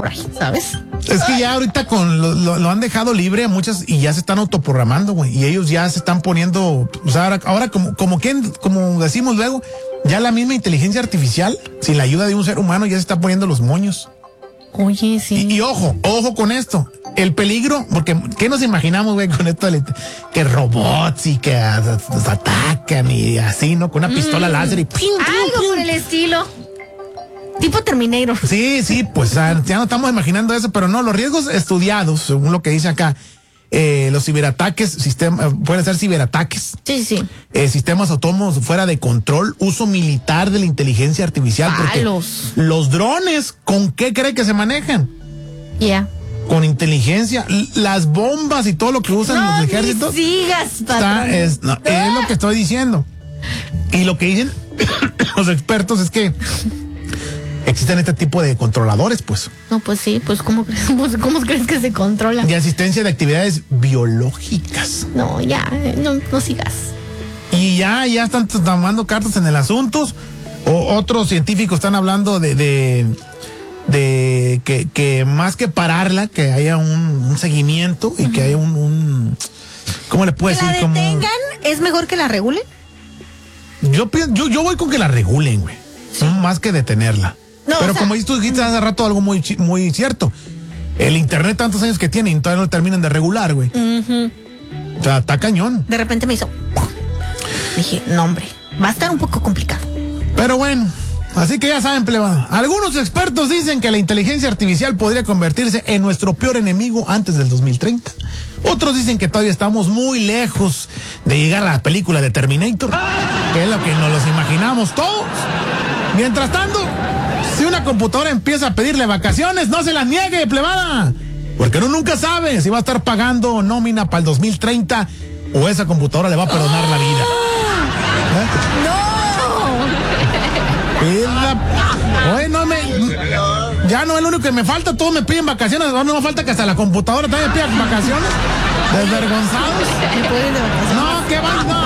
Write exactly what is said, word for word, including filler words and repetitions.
por ahí, ¿sabes? Es que ya ahorita con lo, lo, lo han dejado libre a muchas y ya se están autoprogramando, güey. Y ellos ya se están poniendo, o sea, ahora, ahora como, como que, como decimos luego, ya la misma inteligencia artificial, sin la ayuda de un ser humano, ya se está poniendo los moños. Oye, sí. Y, y ojo, ojo con esto. El peligro, porque ¿qué nos imaginamos, güey, con esto? Que robots y que nos atacan y así, ¿no? Con una pistola mm, láser y... ¡pim, algo pim, pim! Por el estilo. Tipo Terminator. Sí, sí, pues ya no estamos imaginando eso, pero no, los riesgos estudiados, según lo que dice acá, eh, los ciberataques, sistema, pueden ser ciberataques. Sí, sí. Eh, sistemas autónomos fuera de control, uso militar de la inteligencia artificial. Porque los... los drones, ¿con qué cree que se manejan? Ya. Yeah. Con inteligencia, las bombas y todo lo que usan no, los ejércitos. Ni sigas, está, es, no, es lo que estoy diciendo. Y lo que dicen los expertos es que existen este tipo de controladores, pues. No, pues sí, pues ¿cómo crees, pues, ¿cómo crees que se controla? De asistencia de actividades biológicas. No, ya, no, no sigas. Y ya, ya están tomando cartas en el asunto. O otros científicos están hablando de, de, de que, que más que pararla, que haya un, un seguimiento y uh-huh. que haya un, un ¿cómo le puedo ¿Que decir? la detengan? Como, ¿es mejor que la regulen? Yo, yo, yo voy con que la regulen, güey. Sí. Más que detenerla. No, pero o sea, como tú dijiste hace rato algo muy, muy cierto. El internet tantos años que tiene y todavía no lo terminan de regular, güey. Uh-huh. O sea, está cañón. De repente me hizo... Dije, no, hombre, va a estar un poco complicado. Pero bueno, así que ya saben, plebada. Algunos expertos dicen que la inteligencia artificial podría convertirse en nuestro peor enemigo antes del dos mil treinta. Otros dicen que todavía estamos muy lejos de llegar a la película de Terminator, que es lo que nos los imaginamos todos. Mientras tanto, si una computadora empieza a pedirle vacaciones, no se las niegue, plebada. Porque uno nunca sabe si va a estar pagando nómina para el dos mil treinta o esa computadora le va a perdonar ¡oh! La vida. ¿Eh? ¡No! Oye, no me... Ya no es lo único que me falta, todos me piden vacaciones, no me falta que hasta la computadora también me pida vacaciones. Desvergonzados. ¿Me pueden de vacaciones? No, que van, no.